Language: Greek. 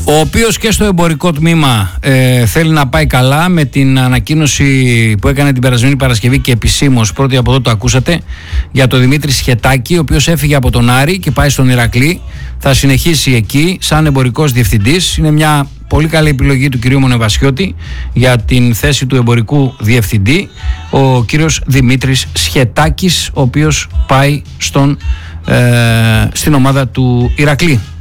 ο οποίος και στο εμπορικό τμήμα θέλει να πάει καλά, με την ανακοίνωση που έκανε την περασμένη Παρασκευή και επισήμως, πρώτη από εδώ το ακούσατε, για τον Δημήτρη Σχετάκη, ο οποίος έφυγε από τον Άρη και πάει στον Ηρακλή. Θα συνεχίσει εκεί σαν εμπορικός διευθυντής. Είναι μια πολύ καλή επιλογή του κυρίου Μονεβασιώτη για την θέση του εμπορικού διευθυντή, ο κύριος Δημήτρης Σχετάκης, ο οποίος πάει στην ομάδα του Ηρακλή.